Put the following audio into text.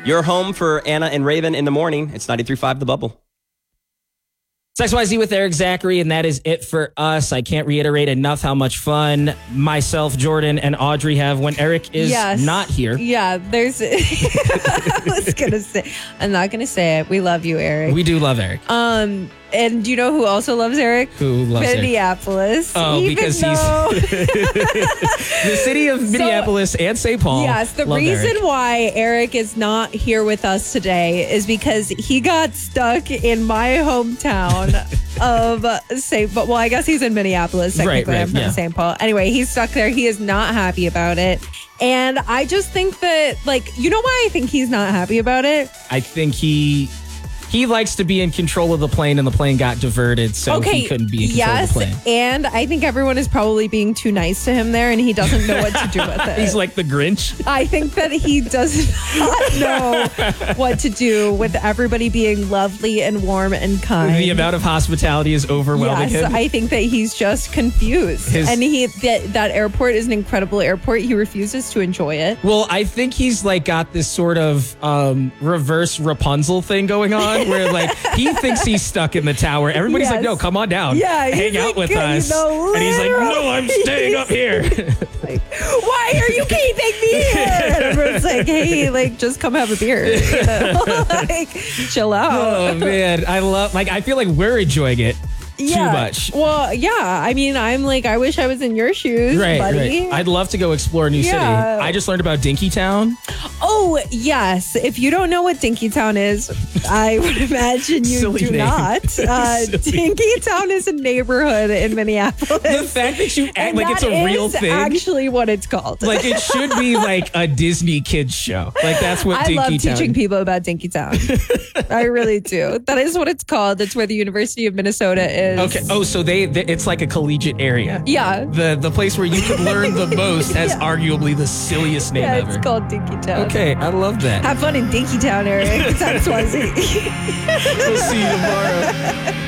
Your home for Anna and Raven in the morning. It's 93.5 The Bubble. It's XYZ with Eric Zachary, and that is it for us. I can't reiterate enough how much fun myself, Jordan, and Audrey have when Eric is not here. Yeah, there's... I was going to say... I'm not going to say it. We love you, Eric. We do love Eric. And do you know who also loves Eric? Who loves Minneapolis. Oh, because he's the city of Minneapolis and St. Paul. Yes, the reason why Eric is not here with us today is because he got stuck in my hometown of St. Paul. Well, I guess he's in Minneapolis. Technically, I'm from St. Paul. Anyway, he's stuck there. He is not happy about it. And I just think that, you know why I think he's not happy about it? I think he likes to be in control of the plane, and the plane got diverted, so he couldn't be in control of the plane. And I think everyone is probably being too nice to him there, and he doesn't know what to do with it. He's like the Grinch. I think that he does not know what to do with everybody being lovely and warm and kind. The amount of hospitality is overwhelming him. I think that he's just confused. And that airport is an incredible airport. He refuses to enjoy it. Well, I think he's got this sort of reverse Rapunzel thing going on. Where he thinks he's stuck in the tower. Everybody's like, no, come on down. Yeah, hang out with us. And he's like, no, I'm staying up here. Why are you keeping me here? And everyone's like, hey, just come have a beer. Chill out. Oh man, I feel like we're enjoying it. Too much. Well, yeah. I mean, I'm I wish I was in your shoes, buddy. Right. I'd love to go explore a new city. I just learned about Dinkytown. Oh, yes. If you don't know what Dinkytown is, I would imagine you do not. Dinkytown is a neighborhood in Minneapolis. The fact that you act like it's a real thing. Actually what it's called. It should be a Disney kids show. That's what Dinkytown. I love teaching people about Dinkytown. I really do. That is what it's called. That's where the University of Minnesota is. Okay. Oh, so it's like a collegiate area. Yeah. The place where you can learn the most has arguably the silliest name ever. It's called Dinkytown. Okay, I love that. Have fun in Dinkytown, Eric. It's XYZ. We'll see you tomorrow.